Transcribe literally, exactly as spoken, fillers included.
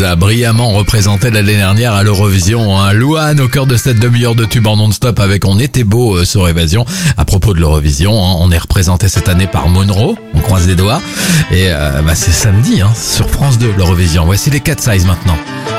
a brillamment représenté l'année dernière à l'Eurovision. Hein. Louane au cœur de cette demi-heure de tube en non-stop avec On était beau euh, sur Évasion. À propos de l'Eurovision, hein, on est représenté cette année par Monroe, on croise les doigts. Et euh, bah, c'est samedi hein, sur France deux l'Eurovision. Voici les Cat Size maintenant.